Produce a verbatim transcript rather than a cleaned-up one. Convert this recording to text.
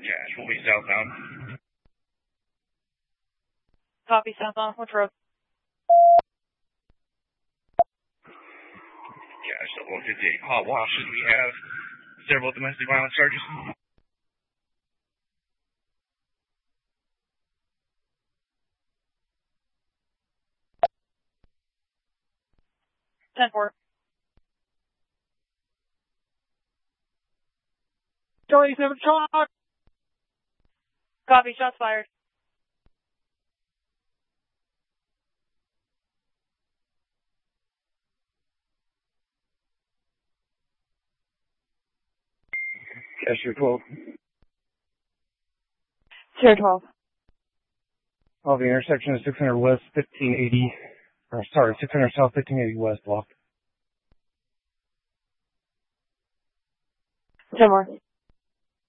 Cash will be southbound. Copy, southbound. Which road? Cash, double fifty-eight hot washes. We have several domestic violence charges. ten four. Charlie seven shot. Copy, shots fired. Cashier twelve. Sierra twelve. Oh, the intersection is six hundred west, fifteen eighty. Or sorry, six hundred south, fifteen eighty west block. ten more.